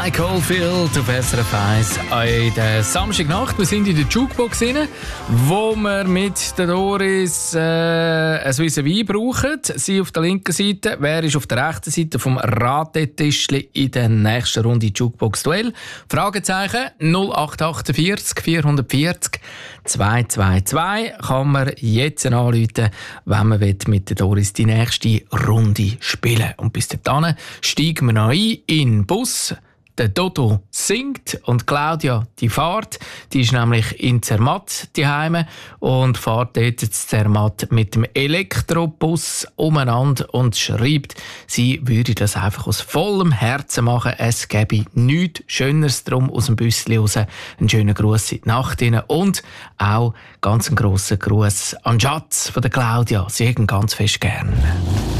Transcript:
Mike Oldfield auf SRF 1 in der Samstagnacht. Wir sind in der Jukebox rein, wo wir mit der Doris ein Vis-à-vis brauchen. Sie auf der linken Seite, wer ist auf der rechten Seite vom Ratetischli in der nächsten Runde Jukebox-Duell? Fragezeichen 0848 440 222 kann man jetzt anrufen, wenn man mit der Doris die nächste Runde spielen. Und bis dahin steigen wir noch ein in den Bus. Der Dodo singt und Claudia, die fährt. Die ist nämlich in Zermatt daheim und fährt dort in Zermatt mit dem Elektrobus umeinander und schreibt, sie würde das einfach aus vollem Herzen machen. Es gäbe nichts Schöneres drum aus dem Büsschen raus. Einen schönen Gruß in die Nacht rein und auch ganz einen grossen Gruß an Schatz von der Claudia. Sie hätten ganz fest gern.